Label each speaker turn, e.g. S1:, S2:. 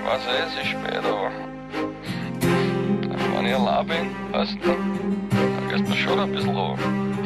S1: weiß es ist spät, aber wenn ich allein bin, weißt du, dann gehst du schon ein bisschen an.